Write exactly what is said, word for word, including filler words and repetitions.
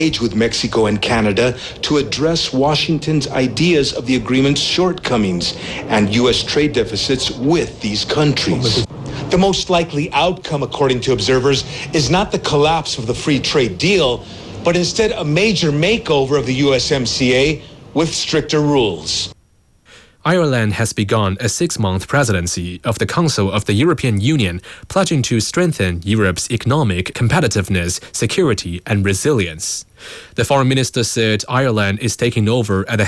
with Mexico and Canada to address Washington's ideas of the agreement's shortcomings and U S trade deficits with these countries. The most likely outcome, according to observers, is not the collapse of the free trade deal, but instead a major makeover of the U S M C A with stricter rules. Ireland has begun a six-month presidency of the Council of the European Union, pledging to strengthen Europe's economic competitiveness, security, and resilience. The foreign minister said Ireland is taking over at the